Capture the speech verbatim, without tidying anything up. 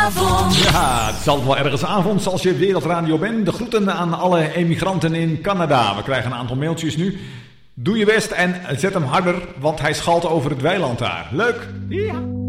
Ja, het is altijd wel ergens avonds als je Wereldradio bent. De groeten aan alle emigranten in Canada. We krijgen een aantal mailtjes nu. Doe je best en zet hem harder, want hij schalt over het weiland daar. Leuk! Ja.